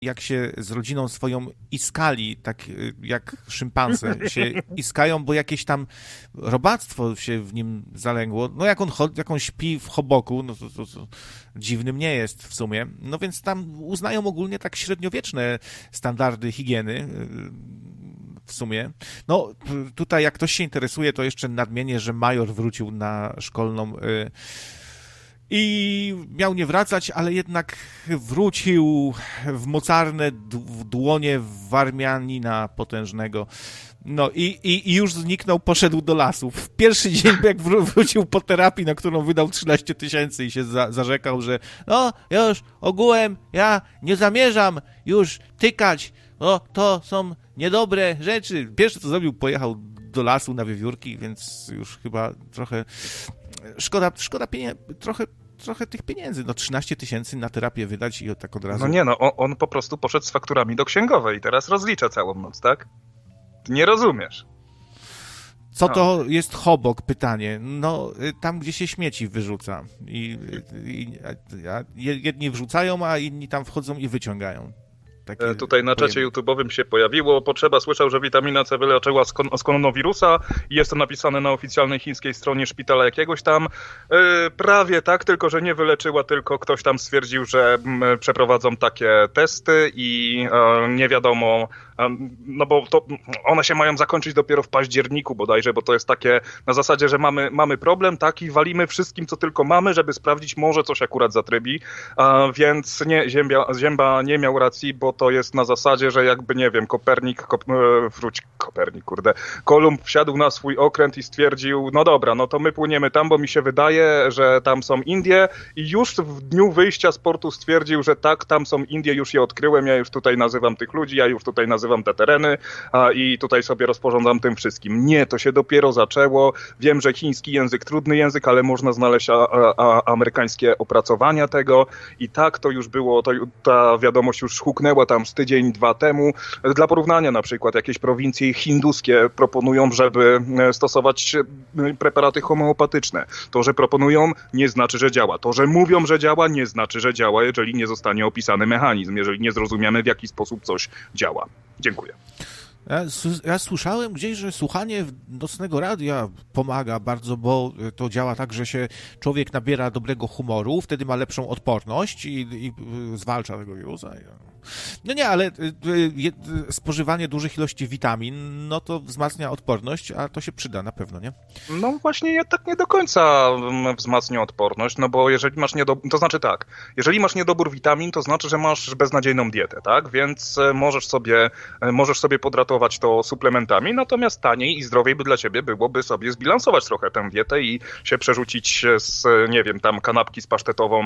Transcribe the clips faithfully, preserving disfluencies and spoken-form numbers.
jak się z rodziną swoją iskali, tak jak szympanse się iskają, bo jakieś tam robactwo się w nim zalęgło. No jak on, jak on śpi w choboku, no to, to, to dziwnym nie jest w sumie. No więc tam uznają ogólnie tak średniowieczne standardy higieny w sumie. No tutaj jak ktoś się interesuje, to jeszcze nadmienię, że major wrócił na szkolną y, i miał nie wracać, ale jednak wrócił w mocarne dłonie Warmianina potężnego. No i, i, i już zniknął, poszedł do lasu. W pierwszy dzień, jak wró- wrócił po terapii, na którą wydał trzynaście tysięcy i się za, zarzekał, że no już ogółem ja nie zamierzam już tykać, no to są niedobre rzeczy. Pierwsze co zrobił, pojechał do lasu na wiewiórki, więc już chyba trochę szkoda, szkoda pieniędzy, trochę trochę tych pieniędzy, no trzynaście tysięcy na terapię wydać i tak od razu... No nie, no on, on po prostu poszedł z fakturami do księgowej i teraz rozlicza całą noc, tak? Ty nie rozumiesz. Co no. To jest chobok, pytanie? No, tam, gdzie się śmieci wyrzuca. I, i a jedni wrzucają, a inni tam wchodzą i wyciągają. Takie Tutaj na czacie YouTube'owym się pojawiło. Potrzeba słyszał, że witamina C wyleczyła skon- z koronawirusa i jest to napisane na oficjalnej chińskiej stronie szpitala jakiegoś tam. Yy, prawie tak, tylko że nie wyleczyła, tylko ktoś tam stwierdził, że m, przeprowadzą takie testy i yy, nie wiadomo, yy, no bo to one się mają zakończyć dopiero w październiku bodajże, bo to jest takie na zasadzie, że mamy, mamy problem, tak, i walimy wszystkim, co tylko mamy, żeby sprawdzić, może coś akurat zatrybi, yy, więc nie, Zięba, Zięba nie miał racji, bo to jest na zasadzie, że jakby, nie wiem, Kopernik, kop, e, wróć, Kopernik, kurde, Kolumb wsiadł na swój okręt i stwierdził, no dobra, no to my płyniemy tam, bo mi się wydaje, że tam są Indie i już w dniu wyjścia z portu stwierdził, że tak, tam są Indie, już je odkryłem, ja już tutaj nazywam tych ludzi, ja już tutaj nazywam te tereny a, i tutaj sobie rozporządzam tym wszystkim. Nie, to się dopiero zaczęło. Wiem, że chiński język, trudny język, ale można znaleźć a, a, a, amerykańskie opracowania tego i tak to już było, to, ta wiadomość już huknęła tam z tydzień, dwa temu. Dla porównania na przykład jakieś prowincje hinduskie proponują, żeby stosować preparaty homeopatyczne. To, że proponują, nie znaczy, że działa. To, że mówią, że działa, nie znaczy, że działa, jeżeli nie zostanie opisany mechanizm, jeżeli nie zrozumiemy, w jaki sposób coś działa. Dziękuję. Ja, ja słyszałem gdzieś, że słuchanie nocnego radia pomaga bardzo, bo to działa tak, że się człowiek nabiera dobrego humoru, wtedy ma lepszą odporność i, i zwalcza tego wirusa. No nie, ale spożywanie dużych ilości witamin, no to wzmacnia odporność, a to się przyda na pewno, nie? No właśnie, ja tak nie do końca wzmacnia odporność, no bo jeżeli masz niedobór, to znaczy tak, jeżeli masz niedobór witamin, to znaczy, że masz beznadziejną dietę, tak? Więc możesz sobie, możesz sobie podratować to suplementami, natomiast taniej i zdrowiej by dla ciebie byłoby sobie zbilansować trochę tę dietę i się przerzucić z, nie wiem, tam kanapki z pasztetową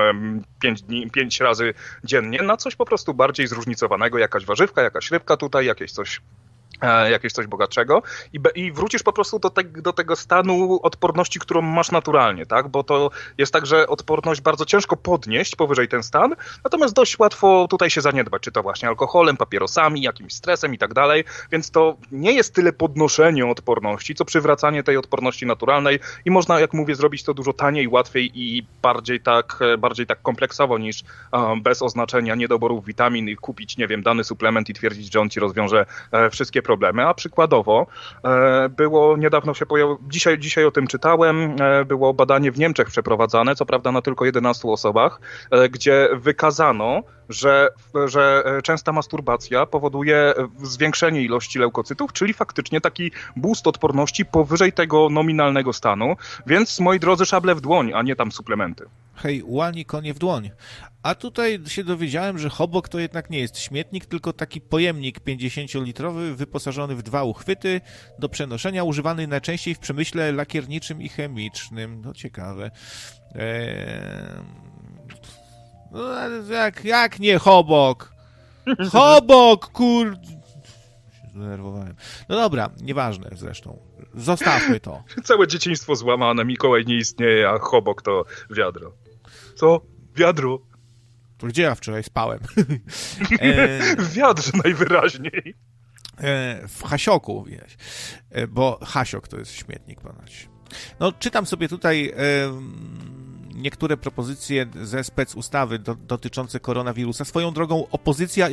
pięć dni, pięć razy dziennie na coś po prostu bardziej zróżnicowanego, jakaś warzywka, jakaś rybka tutaj, jakieś coś jakieś coś bogatszego i, be, i wrócisz po prostu do, te, do tego stanu odporności, którą masz naturalnie, tak? Bo to jest tak, że odporność bardzo ciężko podnieść powyżej ten stan, natomiast dość łatwo tutaj się zaniedbać, czy to właśnie alkoholem, papierosami, jakimś stresem i tak dalej, więc to nie jest tyle podnoszenie odporności, co przywracanie tej odporności naturalnej i można, jak mówię, zrobić to dużo taniej, łatwiej i bardziej tak, bardziej tak kompleksowo niż uh, bez oznaczenia niedoborów witamin i kupić, nie wiem, dany suplement i twierdzić, że on ci rozwiąże uh, wszystkie problemy, a przykładowo e, było niedawno się pojawiło, dzisiaj, dzisiaj o tym czytałem, e, było badanie w Niemczech przeprowadzane, co prawda na tylko jedenastu osobach, e, gdzie wykazano, że, że częsta masturbacja powoduje zwiększenie ilości leukocytów, czyli faktycznie taki boost odporności powyżej tego nominalnego stanu, więc moi drodzy, szable w dłoń, a nie tam suplementy. Hej, łani konie w dłoń. A tutaj się dowiedziałem, że chobok to jednak nie jest śmietnik, tylko taki pojemnik pięćdziesięciolitrowy wyposażony w dwa uchwyty do przenoszenia, używany najczęściej w przemyśle lakierniczym i chemicznym. No ciekawe. Eee... No, jak, jak nie chobok? Chobok, kur... się zdenerwowałem. No dobra, nieważne zresztą. Zostawmy to. Całe dzieciństwo złamane, Mikołaj nie istnieje, a chobok to wiadro. Co? Wiadro? To gdzie ja wczoraj spałem? e... W wiadrze najwyraźniej. E, w Hasioku, widać. E, bo Hasiok to jest śmietnik ponoć. No, czytam sobie tutaj e, niektóre propozycje ze specustawy do, dotyczące koronawirusa. Swoją drogą opozycja